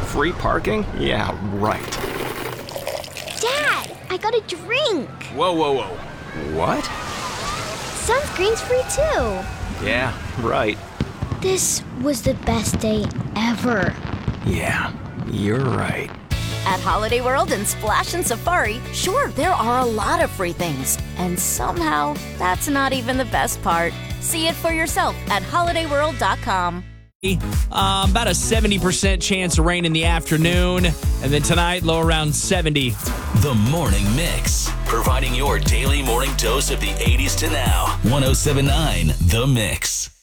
Free parking? Yeah, right. Dad, I got a drink. Whoa. What? Sunscreen's free too. Yeah, right. This was the best day ever. Yeah, you're right. At Holiday World and Splash and Safari, sure, there are a lot of free things. And somehow, that's not even the best part. See it for yourself at holidayworld.com. About a 70% chance of rain in the afternoon. And then tonight, low around 70. The Morning Mix, providing your daily morning dose of the 80s to now. 107.9 The Mix.